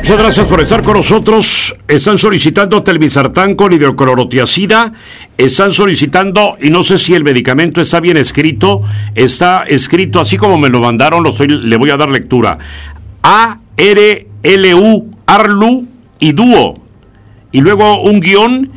Muchas gracias por estar con nosotros. Están solicitando telmisartán con hidroclorotiazida. Están solicitando, y no sé si el medicamento está bien escrito. Está escrito así como me lo mandaron, le voy a dar lectura. ARLU, Arlu y Duo. Y luego un guión,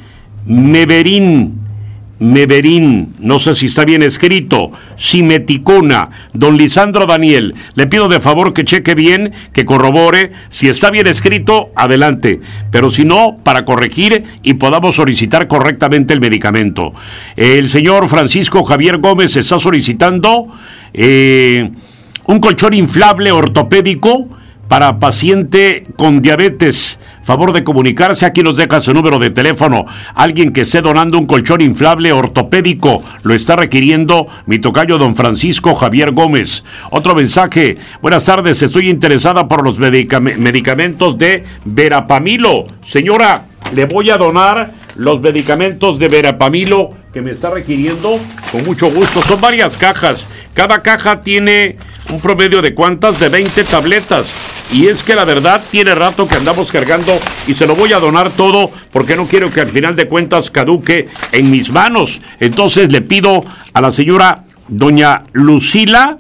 Meverin, no sé si está bien escrito, Simeticona. Don Lisandro Daniel, le pido de favor que cheque bien, que corrobore, si está bien escrito, adelante, pero si no, para corregir y podamos solicitar correctamente el medicamento. El señor Francisco Javier Gómez está solicitando un colchón inflable ortopédico para paciente con diabetes. Favor de comunicarse, aquí nos deja su número de teléfono. Alguien que esté donando un colchón inflable ortopédico, lo está requiriendo mi tocayo don Francisco Javier Gómez. Otro mensaje: buenas tardes, estoy interesada por los medicamentos de Verapamilo. Señora, le voy a donar los medicamentos de Verapamilo que me está requiriendo con mucho gusto. Son varias cajas, cada caja tiene un promedio de ¿cuántas? De 20 tabletas. Y es que la verdad tiene rato que andamos cargando y se lo voy a donar todo porque no quiero que al final de cuentas caduque en mis manos. Entonces le pido a la señora doña Lucila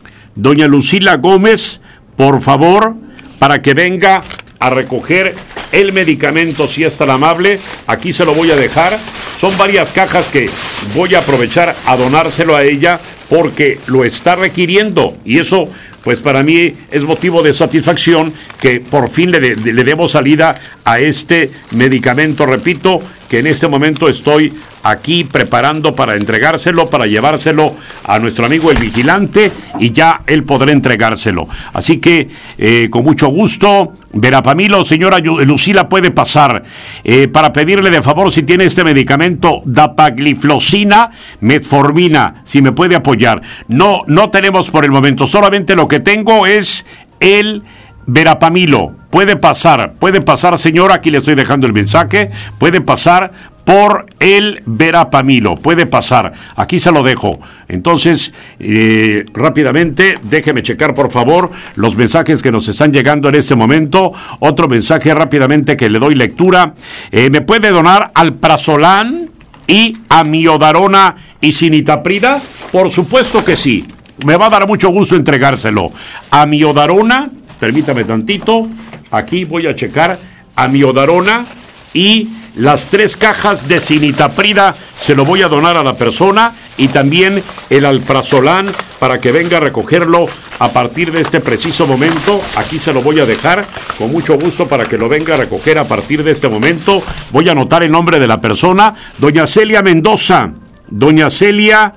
Gómez, por favor, para que venga a recoger el medicamento, si es tan amable. Aquí se lo voy a dejar. Son varias cajas que voy a aprovechar a donárselo a ella porque lo está requiriendo, y eso pues para mí es motivo de satisfacción que por fin le demos salida a este medicamento. Repito que en este momento estoy aquí preparando para entregárselo, para llevárselo a nuestro amigo el vigilante, y ya él podrá entregárselo. Así que con mucho gusto, Verapamilo, señora Lucila, puede pasar para pedirle de favor si tiene este medicamento dapagliflozina, metformina, si me puede apoyar. No tenemos por el momento, solamente lo que tengo es el Verapamilo. Puede pasar, señora, aquí le estoy dejando el mensaje, puede pasar por el Verapamilo, puede pasar, aquí se lo dejo. Entonces, rápidamente, déjeme checar por favor los mensajes que nos están llegando en este momento. Otro mensaje rápidamente que le doy lectura. ¿Me puede donar alprazolam y amiodarona y cinitaprida? Por supuesto que sí, me va a dar mucho gusto entregárselo. Amiodarona, permítame tantito, aquí voy a checar, amiodarona y las 3 cajas de cinitaprida se lo voy a donar a la persona, y también el alprazolam para que venga a recogerlo a partir de este preciso momento. Aquí se lo voy a dejar con mucho gusto para que lo venga a recoger a partir de este momento. Voy a anotar el nombre de la persona, doña Celia Mendoza. Doña Celia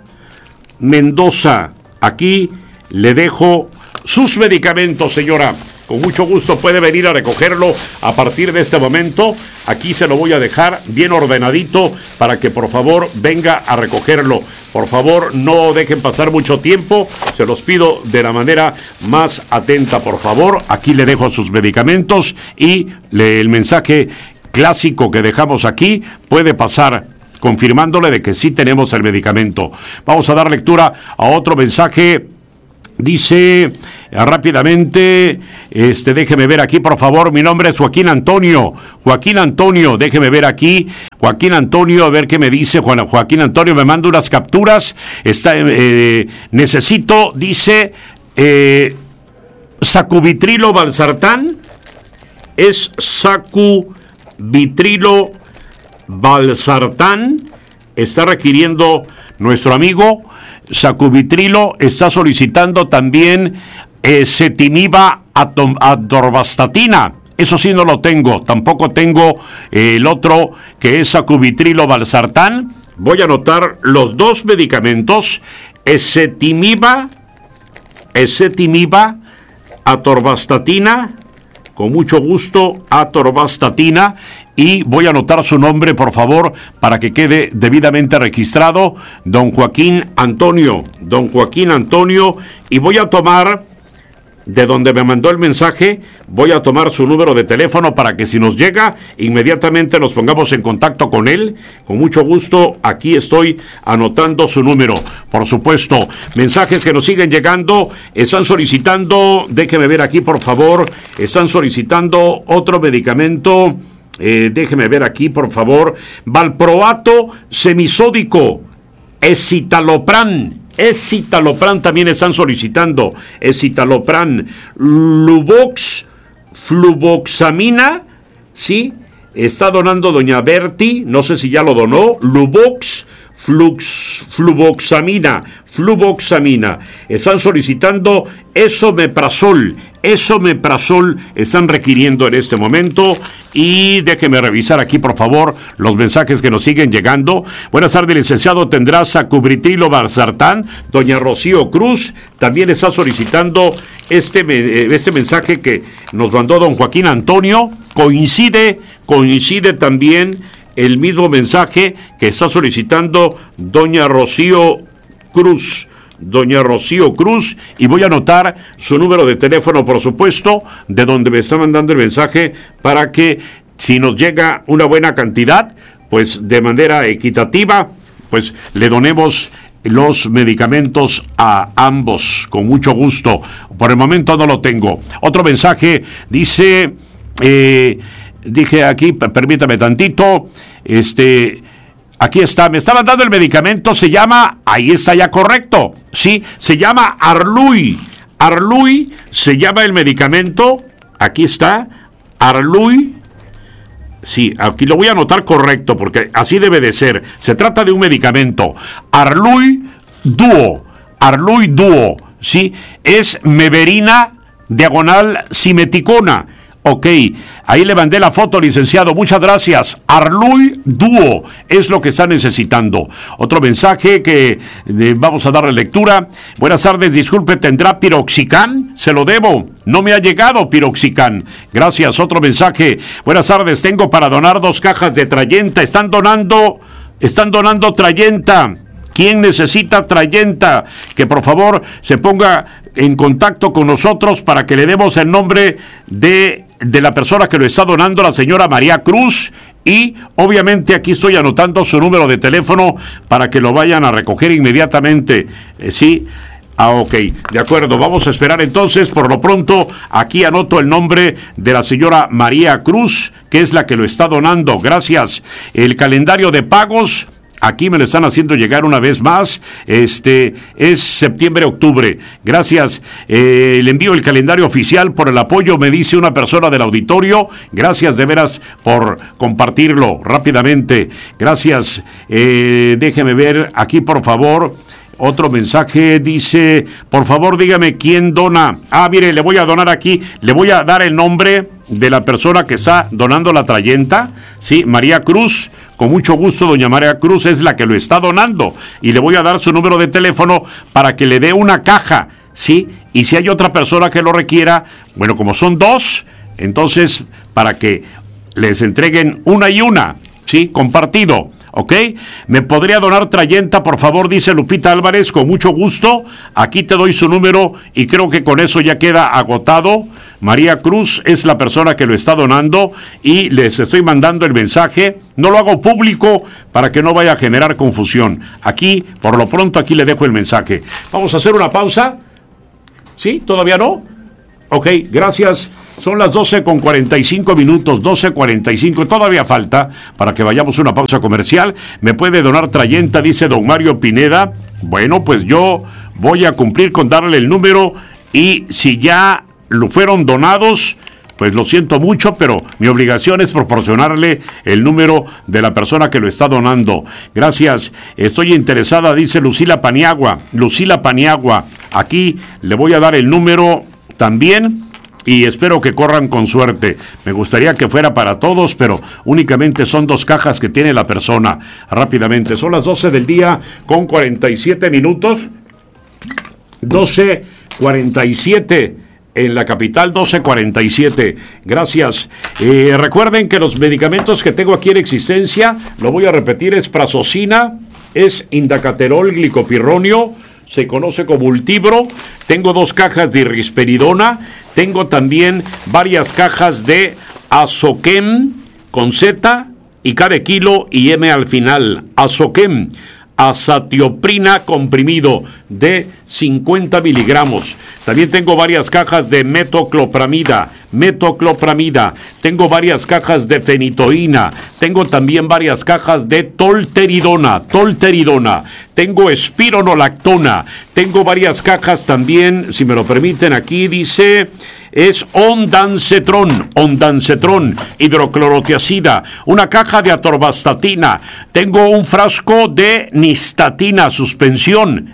Mendoza, aquí le dejo sus medicamentos, señora. Con mucho gusto puede venir a recogerlo a partir de este momento. Aquí se lo voy a dejar bien ordenadito para que por favor venga a recogerlo. Por favor, no dejen pasar mucho tiempo. Se los pido de la manera más atenta, por favor. Aquí le dejo sus medicamentos y el mensaje clásico que dejamos aquí puede pasar confirmándole de que sí tenemos el medicamento. Vamos a dar lectura a otro mensaje. Dice rápidamente, déjeme ver aquí, por favor. Mi nombre es Joaquín Antonio. Joaquín Antonio, déjeme ver aquí. Joaquín Antonio, a ver qué me dice. Joaquín Antonio me manda unas capturas. Necesito, dice, sacubitrilo valsartán. Es sacubitrilo valsartán. Está requiriendo nuestro amigo. Sacubitrilo está solicitando también ezetimiba atorvastatina. Eso sí no lo tengo. Tampoco tengo el otro que es sacubitrilo valsartán. Voy a anotar los 2 medicamentos. Ezetimiba atorvastatina. Con mucho gusto, atorvastatina. Y voy a anotar su nombre, por favor, para que quede debidamente registrado. Don Joaquín Antonio. Y voy a tomar de donde me mandó el mensaje, voy a tomar su número de teléfono para que si nos llega, inmediatamente nos pongamos en contacto con él. Con mucho gusto, aquí estoy anotando su número. Por supuesto, mensajes que nos siguen llegando, están solicitando, déjeme ver aquí por favor, están solicitando otro medicamento, déjeme ver aquí por favor, valproato semisódico, escitalopram también están solicitando, escitalopram, Luvox, fluvoxamina, ¿sí? Está donando doña Berti, no sé si ya lo donó, Luvox, fluvoxamina, están solicitando esomeprazol, están requiriendo en este momento. Y déjeme revisar aquí por favor los mensajes que nos siguen llegando. Buenas tardes, licenciado, ¿tendrá sacubitril o valsartán? Doña Rocío Cruz también está solicitando este mensaje que nos mandó don Joaquín Antonio. Coincide también el mismo mensaje que está solicitando doña Rocío Cruz, y voy a anotar su número de teléfono, por supuesto, de donde me está mandando el mensaje, para que si nos llega una buena cantidad, pues de manera equitativa, pues le donemos los medicamentos a ambos, con mucho gusto. Por el momento no lo tengo. Otro mensaje dice, dije aquí, permítame tantito, aquí está, me estaban dando el medicamento, se llama, ahí está ya correcto, sí, se llama Arlui se llama el medicamento, aquí está, Arlui, sí, aquí lo voy a anotar correcto, porque así debe de ser, se trata de un medicamento, Arlui Duo, sí, es meverina diagonal simeticona. Ok, ahí le mandé la foto, licenciado, muchas gracias. Arlui Duo es lo que está necesitando. Otro mensaje que vamos a darle lectura. Buenas tardes, disculpe, ¿tendrá piroxicam? Se lo debo, no me ha llegado piroxicam. Gracias, otro mensaje. Buenas tardes, tengo para donar 2 cajas de Trayenta. Están donando Trayenta. ¿Quién necesita Trayenta? Que por favor se ponga en contacto con nosotros para que le demos el nombre de la persona que lo está donando, la señora María Cruz, y obviamente aquí estoy anotando su número de teléfono para que lo vayan a recoger inmediatamente, ¿sí? Ok, de acuerdo, vamos a esperar entonces. Por lo pronto, aquí anoto el nombre de la señora María Cruz, que es la que lo está donando. Gracias. El calendario de pagos, aquí me lo están haciendo llegar una vez más, es septiembre-octubre. Gracias, le envío el calendario oficial por el apoyo, me dice una persona del auditorio. Gracias de veras por compartirlo rápidamente. Gracias, déjeme ver aquí por favor. Otro mensaje dice, por favor dígame quién dona. Mire, le voy a donar aquí, le voy a dar el nombre de la persona que está donando la Trayenta, sí, María Cruz. Con mucho gusto, doña María Cruz es la que lo está donando, y le voy a dar su número de teléfono para que le dé una caja, sí, y si hay otra persona que lo requiera, bueno, como son 2, entonces para que les entreguen una y una, sí, compartido. ¿Ok? ¿Me podría donar Trayenta, por favor? Dice Lupita Álvarez, con mucho gusto. Aquí te doy su número y creo que con eso ya queda agotado. María Cruz es la persona que lo está donando y les estoy mandando el mensaje. No lo hago público para que no vaya a generar confusión. Aquí, por lo pronto, aquí le dejo el mensaje. Vamos a hacer una pausa. ¿Sí? ¿Todavía no? Ok, gracias. Son las 12:45 minutos, 12:45, todavía falta para que vayamos a una pausa comercial. ¿Me puede donar Trayenta?, dice don Mario Pineda. Bueno, pues yo voy a cumplir con darle el número, y si ya lo fueron donados, pues lo siento mucho, pero mi obligación es proporcionarle el número de la persona que lo está donando. Gracias, estoy interesada, dice Lucila Paniagua. Aquí le voy a dar el número también, y espero que corran con suerte. Me gustaría que fuera para todos, pero únicamente son 2 cajas que tiene la persona. Rápidamente, son las 12 del día con 47 minutos. 12:47 en la capital, 12:47. Gracias. Recuerden que los medicamentos que tengo aquí en existencia, lo voy a repetir, es Prazosina, es Indacaterol Glicopirronio, se conoce como Ultibro, tengo 2 cajas de risperidona, tengo también varias cajas de Azoquem con Z y K de kilo y M al final. Azoquem, azatioprina comprimido de 50 miligramos. También tengo varias cajas de metoclopramida. Tengo varias cajas de fenitoína. Tengo también varias cajas de tolteridona. Tengo espironolactona. Tengo varias cajas también, si me lo permiten, aquí dice... es ondansetron, hidroclorotiazida, una caja de atorvastatina, tengo un frasco de nistatina suspensión,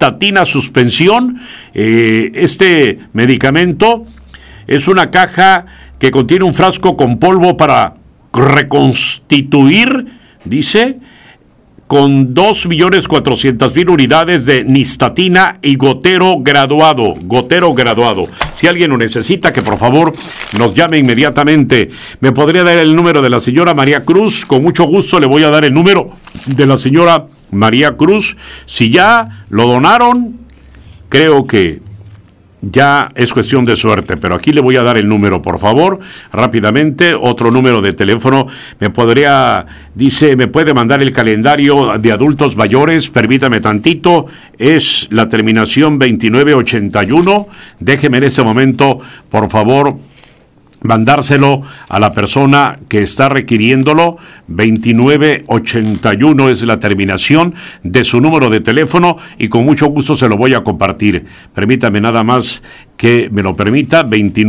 este medicamento es una caja que contiene un frasco con polvo para reconstituir, dice, con 2.400.000 unidades de nistatina y gotero graduado. Si alguien lo necesita, que por favor nos llame inmediatamente. ¿Me podría dar el número de la señora María Cruz? Con mucho gusto le voy a dar el número de la señora María Cruz. Si ya lo donaron, creo que ya es cuestión de suerte, pero aquí le voy a dar el número, por favor, rápidamente. Otro número de teléfono, me puede mandar el calendario de adultos mayores, permítame tantito, es la terminación 2981, déjeme en ese momento, por favor, mandárselo a la persona que está requiriéndolo. 2981 es la terminación de su número de teléfono y con mucho gusto se lo voy a compartir. Permítame nada más que me lo permita.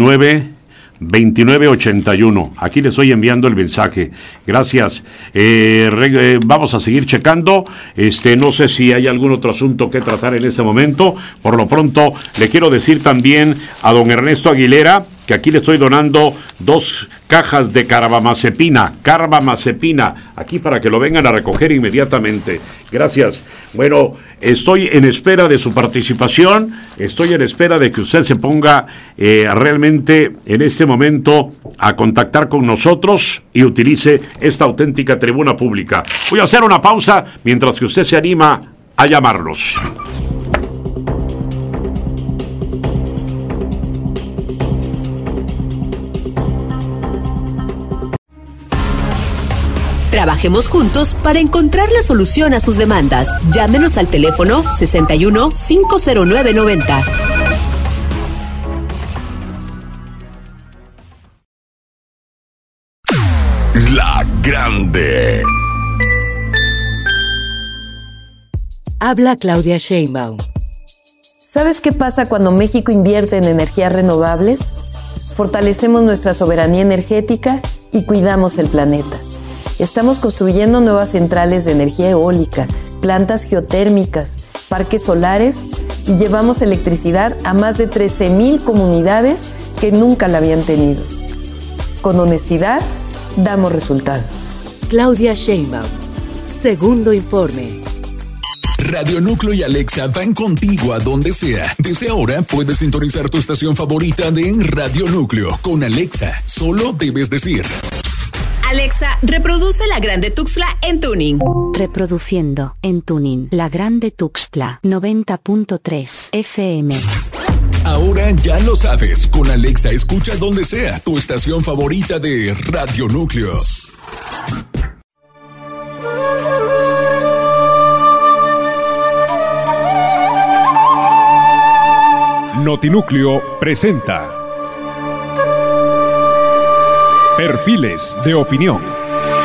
2981. Aquí le estoy enviando el mensaje. Gracias. Vamos a seguir checando. No sé si hay algún otro asunto que tratar en este momento. Por lo pronto, le quiero decir también a don Ernesto Aguilera que aquí le estoy donando 2 cajas de carbamazepina, aquí para que lo vengan a recoger inmediatamente. Gracias. Bueno, estoy en espera de su participación, estoy en espera de que usted se ponga realmente en este momento a contactar con nosotros y utilice esta auténtica tribuna pública. Voy a hacer una pausa mientras que usted se anima a llamarnos. Trabajemos juntos para encontrar la solución a sus demandas. Llámenos al teléfono 61 509 90. La Grande. Habla Claudia Sheinbaum. ¿Sabes qué pasa cuando México invierte en energías renovables? Fortalecemos nuestra soberanía energética y cuidamos el planeta. Estamos construyendo nuevas centrales de energía eólica, plantas geotérmicas, parques solares y llevamos electricidad a más de 13,000 comunidades que nunca la habían tenido. Con honestidad, damos resultados. Claudia Sheinbaum. Segundo informe. Radio Núcleo y Alexa van contigo a donde sea. Desde ahora puedes sintonizar tu estación favorita de Radio Núcleo. Con Alexa, solo debes decir: Alexa, reproduce La Grande Tuxtla en tuning. Reproduciendo en tuning La Grande Tuxtla 90.3 FM. Ahora ya lo sabes, con Alexa escucha donde sea tu estación favorita de Radio Núcleo. Notinúcleo presenta Perfiles de Opinión.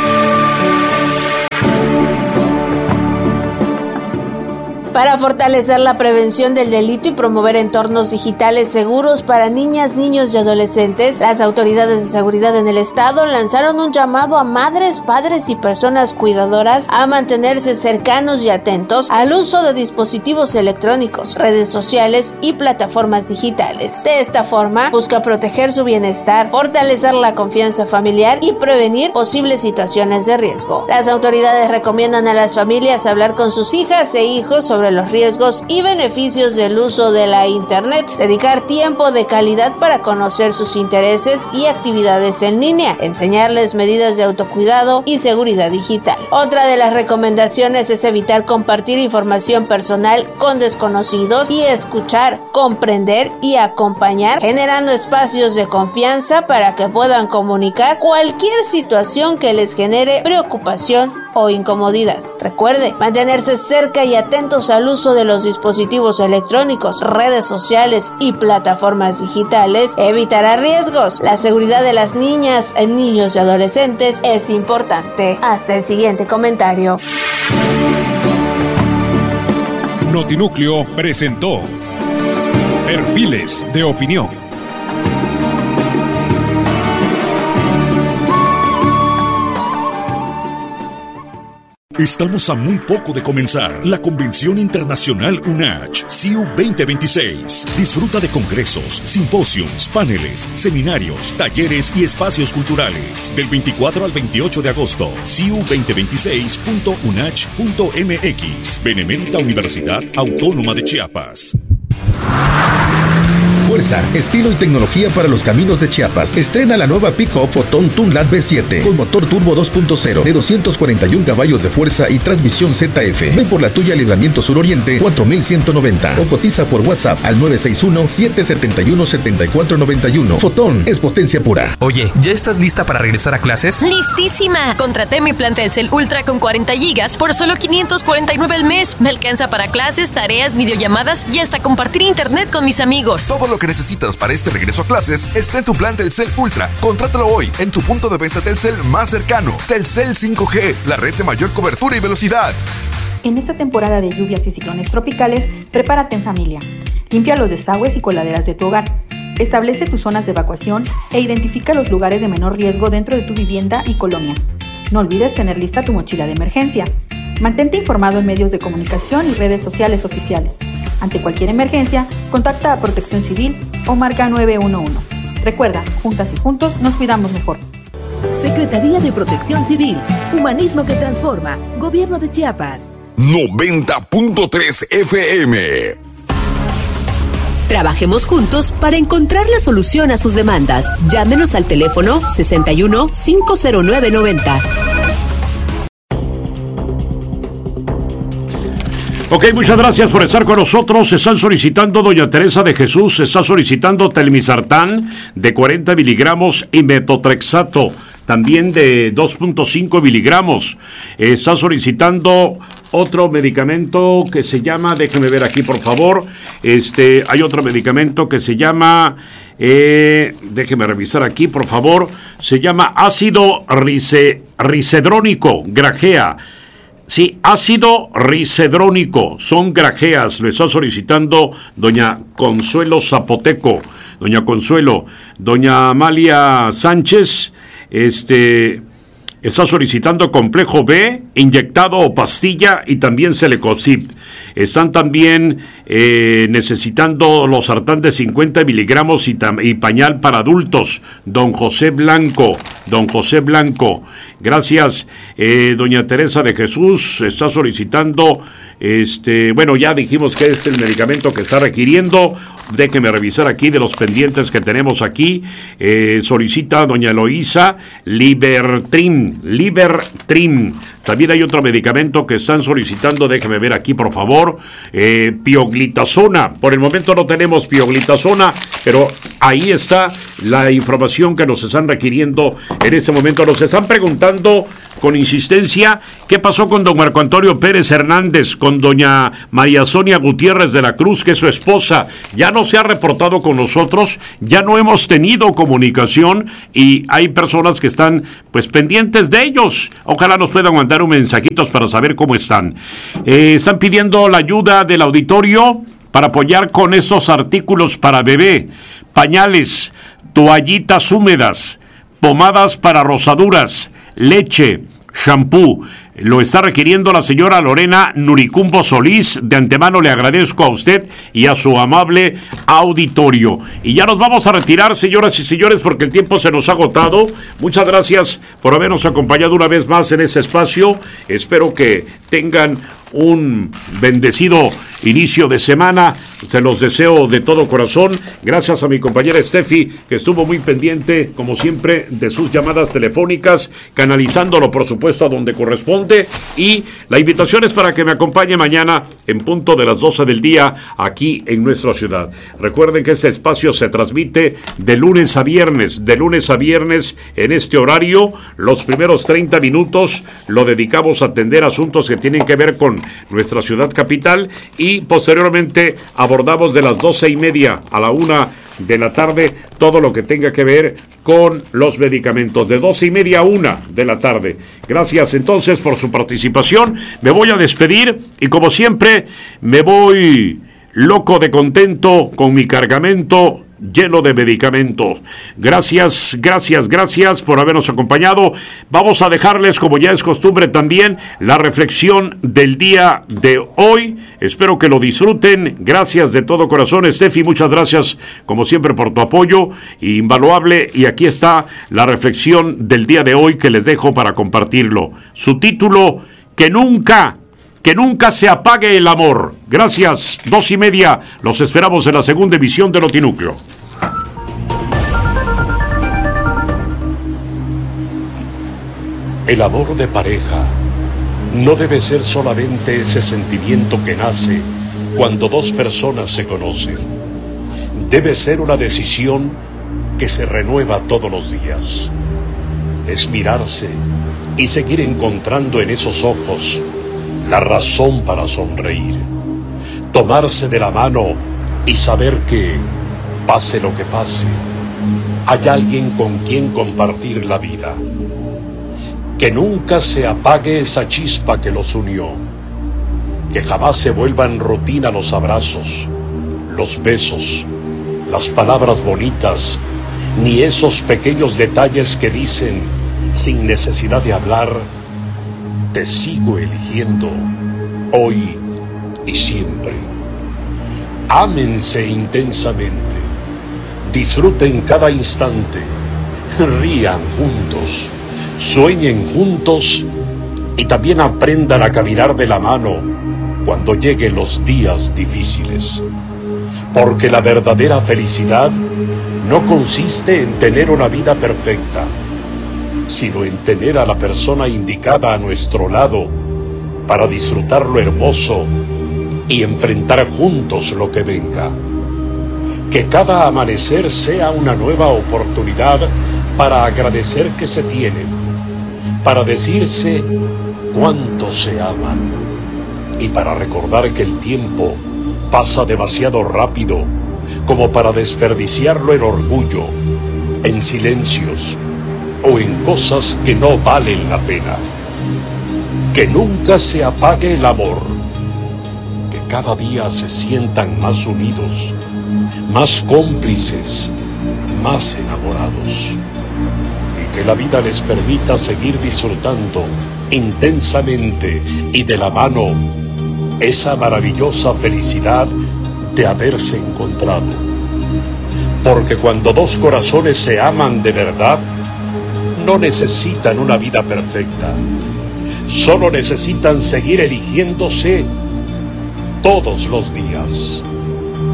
Para fortalecer la prevención del delito y promover entornos digitales seguros para niñas, niños y adolescentes, las autoridades de seguridad en el estado lanzaron un llamado a madres, padres y personas cuidadoras a mantenerse cercanos y atentos al uso de dispositivos electrónicos, redes sociales y plataformas digitales. De esta forma, busca proteger su bienestar, fortalecer la confianza familiar y prevenir posibles situaciones de riesgo. Las autoridades recomiendan a las familias hablar con sus hijas e hijos sobre sobre los riesgos y beneficios del uso de la Internet, dedicar tiempo de calidad para conocer sus intereses y actividades en línea, enseñarles medidas de autocuidado y seguridad digital. Otra de las recomendaciones es evitar compartir información personal con desconocidos y escuchar, comprender y acompañar, generando espacios de confianza para que puedan comunicar cualquier situación que les genere preocupación o incomodidad. Recuerde, mantenerse cerca y atentos al uso de los dispositivos electrónicos, redes sociales y plataformas digitales evitará riesgos. La seguridad de las niñas, niños y adolescentes es importante. Hasta el siguiente comentario. Notinúcleo presentó Perfiles de Opinión. Estamos a muy poco de comenzar la Convención Internacional UNACH CIU 2026. Disfruta de congresos, simposios, paneles, seminarios, talleres y espacios culturales. Del 24 al 28 de agosto, ciu2026.unach.mx. Benemérita Universidad Autónoma de Chiapas. Fuerza, estilo y tecnología para los caminos de Chiapas. Estrena la nueva pick-up Fotón Tunlad V7 con motor turbo 2.0 de 241 caballos de fuerza y transmisión ZF. Ven por la tuya a Libramiento Suroriente 4190 o cotiza por WhatsApp al 961-771-7491. Fotón es potencia pura. Oye, ¿ya estás lista para regresar a clases? ¡Listísima! Contraté mi plan Telcel Ultra con 40 gigas por solo 549 al mes. Me alcanza para clases, tareas, videollamadas y hasta compartir internet con mis amigos. Todo lo que necesitas para este regreso a clases está en tu plan Telcel Ultra. Contrátalo hoy en tu punto de venta Telcel más cercano. Telcel 5G, la red de mayor cobertura y velocidad. En esta temporada de lluvias y ciclones tropicales, prepárate en familia. Limpia los desagües y coladeras de tu hogar. Establece tus zonas de evacuación e identifica los lugares de menor riesgo dentro de tu vivienda y colonia. No olvides tener lista tu mochila de emergencia. Mantente informado en medios de comunicación y redes sociales oficiales. Ante cualquier emergencia, contacta a Protección Civil o marca 911. Recuerda, juntas y juntos nos cuidamos mejor. Secretaría de Protección Civil, Humanismo que Transforma, Gobierno de Chiapas. 90.3 FM. Trabajemos juntos para encontrar la solución a sus demandas. Llámenos al teléfono 61 509 90. Ok, muchas gracias por estar con nosotros. Se están solicitando Doña Teresa de Jesús, se está solicitando telmisartán de 40 miligramos y metotrexato también de 2.5 miligramos. Está solicitando otro medicamento que se llama, déjeme ver aquí por favor, hay otro medicamento que se llama, déjeme revisar aquí por favor, se llama ácido risedrónico, grajea. Sí, ácido risedrónico, son grajeas, lo está solicitando doña Consuelo Zapoteco, doña Consuelo. Doña Amalia Sánchez, está solicitando complejo B, inyectado o pastilla y también Celecosip. Están también necesitando los sartán de 50 miligramos y pañal para adultos. Don José Blanco. Gracias. Doña Teresa de Jesús está solicitando, bueno, ya dijimos que es el medicamento que está requiriendo. Déjeme revisar aquí de los pendientes que tenemos aquí. Solicita doña Eloísa Libertrim. También hay otro medicamento que están solicitando, déjeme ver aquí por favor, pioglitazona. Por el momento no tenemos pioglitazona, pero ahí está la información que nos están requiriendo en este momento. Nos están preguntando con insistencia qué pasó con don Marco Antonio Pérez Hernández, con doña María Sonia Gutiérrez de la Cruz, que es su esposa. Ya no se ha reportado con nosotros, ya no hemos tenido comunicación y hay personas que están pues pendientes de ellos. Ojalá nos puedan mandar un mensajitos para saber cómo están. Están pidiendo la ayuda del auditorio para apoyar con esos artículos para bebé, pañales, toallitas húmedas, pomadas para rosaduras, leche, shampoo. lo está requiriendo la señora Lorena Nuricumbo Solís. De antemano le agradezco a usted y a su amable auditorio. Y ya nos vamos a retirar, señoras y señores, porque el tiempo se nos ha agotado. Muchas gracias por habernos acompañado una vez más en este espacio. Espero que tengan un bendecido inicio de semana. Se los deseo de todo corazón. Gracias a mi compañera Steffi, que estuvo muy pendiente, como siempre, de sus llamadas telefónicas, canalizándolo, por supuesto, a donde corresponde. Y la invitación es para que me acompañe mañana en punto de las 12 del día aquí en nuestra ciudad. Recuerden que este espacio se transmite de lunes a viernes en este horario. Los primeros 30 minutos lo dedicamos a atender asuntos que tienen que ver con nuestra ciudad capital, y posteriormente abordamos de las 12:30 a la 1 de la tarde todo lo que tenga que ver con los medicamentos, de 12:30 a 1 de la tarde. Gracias entonces por su participación. Me voy a despedir y, como siempre, me voy loco de contento con mi cargamento lleno de medicamentos. Gracias por habernos acompañado. Vamos a dejarles, como ya es costumbre, también la reflexión del día de hoy. Espero que lo disfruten. Gracias de todo corazón, Steffi. Muchas gracias, como siempre, por tu apoyo invaluable. Y aquí está la reflexión del día de hoy que les dejo para compartirlo. Su título: que nunca se apague el amor. Gracias. 2:30. Los esperamos en la segunda emisión de Notinúcleo. El amor de pareja no debe ser solamente ese sentimiento que nace cuando dos personas se conocen. Debe ser una decisión que se renueva todos los días. Es mirarse y seguir encontrando en esos ojos la razón para sonreír, tomarse de la mano y saber que, pase lo que pase, hay alguien con quien compartir la vida. Que nunca se apague esa chispa que los unió, que jamás se vuelvan rutina los abrazos, los besos, las palabras bonitas, ni esos pequeños detalles que dicen, sin necesidad de hablar: te sigo eligiendo, hoy y siempre. Ámense intensamente, disfruten cada instante, rían juntos, sueñen juntos y también aprendan a caminar de la mano cuando lleguen los días difíciles. Porque la verdadera felicidad no consiste en tener una vida perfecta, sino en tener a la persona indicada a nuestro lado para disfrutar lo hermoso y enfrentar juntos lo que venga. Que cada amanecer sea una nueva oportunidad para agradecer que se tienen, para decirse cuánto se aman y para recordar que el tiempo pasa demasiado rápido como para desperdiciarlo en orgullo, en silencios o en cosas que no valen la pena. Que nunca se apague el amor, que cada día se sientan más unidos, más cómplices, más enamorados, y que la vida les permita seguir disfrutando intensamente y de la mano esa maravillosa felicidad de haberse encontrado. Porque cuando dos corazones se aman de verdad, no necesitan una vida perfecta, solo necesitan seguir eligiéndose todos los días.